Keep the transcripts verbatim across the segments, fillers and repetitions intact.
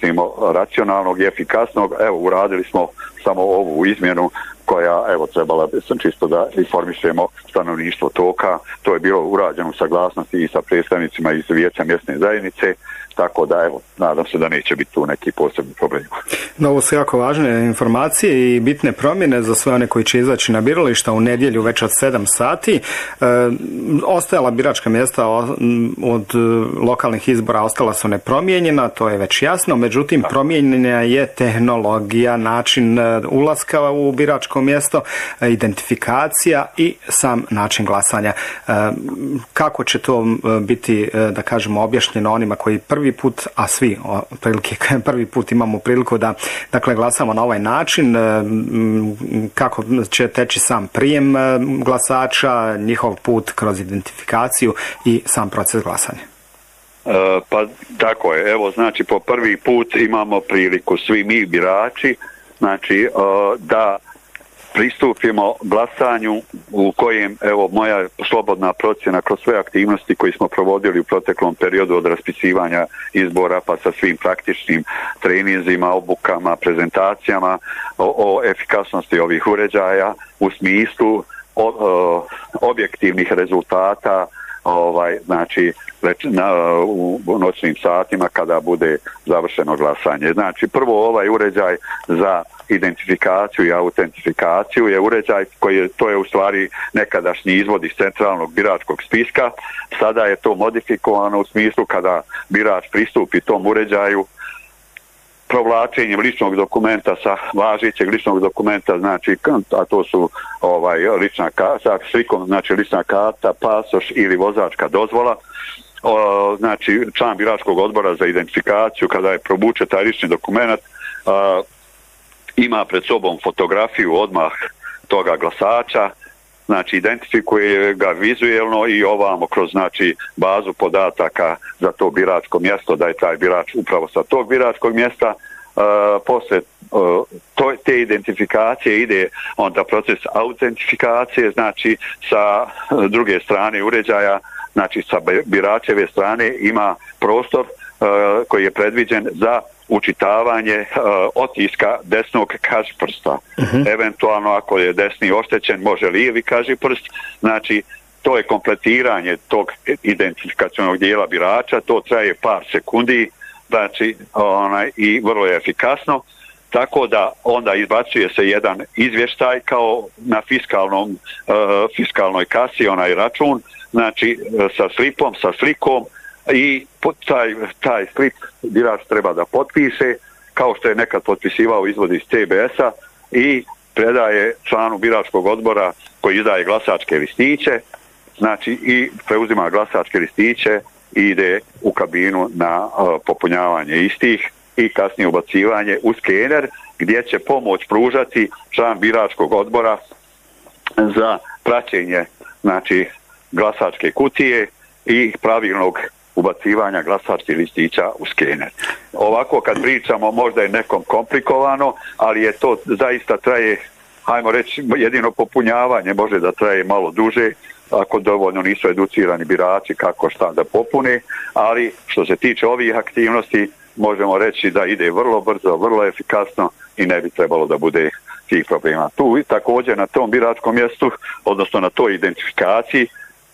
mislimo racionalnog i efikasnog. Evo, uradili smo samo ovu izmjenu koja, evo, trebala bi sam čisto da informišemo stanovništvo Toka. To je bilo urađeno u saglasnosti i sa predstavnicima iz Vijeća mjesne zajednice, tako da, evo, nadam se da neće biti tu neki posebni problem. No, ovo su jako važne informacije i bitne promjene za sve one koji će izaći na birališta u nedjelju već od sedam sati. E, ostajala biračka mjesta od lokalnih izbora ostala su nepromijenjena, to je već jasno, međutim promijenjena je tehnologija, način ulaska u biračko mjesto, identifikacija i sam način glasanja. E, kako će to biti, da kažemo, objašnjeno onima koji prvi put, a svi otprilike prvi put imamo priliku da, dakle, glasamo na ovaj način, kako će teći sam prijem glasača, njihov put kroz identifikaciju i sam proces glasanja? E, pa tako je, evo, znači po prvi put imamo priliku svi mi birači, znači e, da pristupimo glasanju u kojem, evo, moja slobodna procjena kroz sve aktivnosti koje smo provodili u proteklom periodu od raspisivanja izbora pa sa svim praktičnim treninzima, obukama, prezentacijama o, o efikasnosti ovih uređaja u smislu o, o, objektivnih rezultata, ovaj, znači već na, u, u noćnim satima kada bude završeno glasanje. Znači, prvo ovaj uređaj za identifikaciju i autentifikaciju je uređaj koji je, to je u stvari nekadašnji izvod iz centralnog biračkog spiska. Sada je to modifikovano u smislu kada birač pristupi tom uređaju provlačenjem ličnog dokumenta sa važećeg ličnog dokumenta, znači, a to su ovaj lična karta, slikom, znači lična karta, pasoš ili vozačka dozvola. O, znači, član biračkog odbora za identifikaciju, kada je probuče taj lični dokument, a, ima pred sobom fotografiju odmah toga glasača, znači identifikuje ga vizuelno i ovamo kroz, znači, bazu podataka za to biračko mjesto, da je taj birač upravo sa tog biračkog mjesta. Uh, posle uh, to, te identifikacije ide onda proces autentifikacije, znači sa druge strane uređaja, znači sa biračeve strane ima prostor uh, koji je predviđen za učitavanje uh, otiska desnog kažiprsta. Uh-huh. Eventualno ako je desni oštećen, može lijevi kažiprst, znači to je kompletiranje tog identifikacionog dijela birača, to traje par sekundi, znači onaj, i vrlo je efikasno, tako da onda izbacuje se jedan izvještaj kao na fiskalnom, uh, fiskalnoj kasi, onaj račun, znači sa slipom, sa slikom, i taj, taj slip birač treba da potpiše, kao što je nekad potpisivao izvod iz T B S-a, i predaje članu biračkog odbora koji izdaje glasačke listiće, znači i preuzima glasačke listiće i ide u kabinu na uh, popunjavanje istih i kasnije ubacivanje u skener, gdje će pomoć pružati član biračkog odbora za praćenje, znači, glasačke kutije i pravilnog ubacivanja glasačkih listića u skener. Ovako kad pričamo možda je nekom komplikovano, ali je to zaista traje, hajmo reći, jedino popunjavanje može da traje malo duže, ako dovoljno nisu educirani birači kako šta da popune, ali što se tiče ovih aktivnosti možemo reći da ide vrlo brzo, vrlo efikasno i ne bi trebalo da bude tih problema. Tu također na tom biračkom mjestu, odnosno na toj identifikaciji,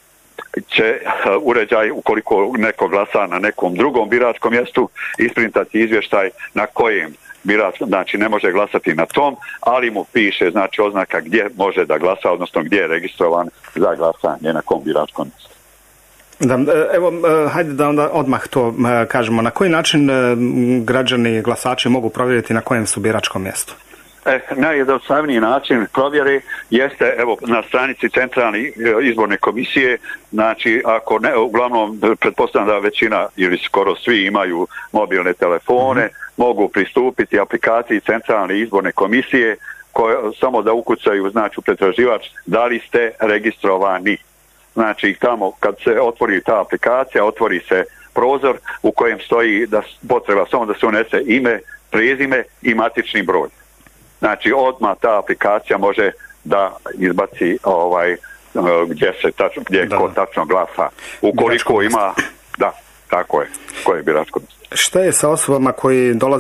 će uređaj, ukoliko neko glasa na nekom drugom biračkom mjestu, isprintati izvještaj na kojem birač, znači ne može glasati na tom, ali mu piše, znači, oznaka gdje može da glasa, odnosno gdje je registrovan za glasanje na kom biračkom mjestu. Da, evo, hajde da onda odmah to kažemo. Na koji način građani, glasači mogu provjeriti na kojem su biračkom mjestu? E, najjednostavniji način provjere jeste, evo, na stranici Centralne izborne komisije, znači, ako ne, uglavnom, pretpostavljam da većina ili skoro svi imaju mobilne telefone, mm-hmm. mogu pristupiti aplikaciji Centralne izborne komisije, koje, samo da ukucaju, znači, u pretraživač da li ste registrovani. Znači, tamo kad se otvori ta aplikacija, otvori se prozor u kojem stoji da potreba samo da se unese ime, prezime i matični broj. Znači, odmah ta aplikacija može da izbaci ovaj gdje se tačno, gdje da. Ko tačno glasa. Ukoliko ima, da, tako je, koje je biračko mjesto. Šta je sa osobama koji dolaze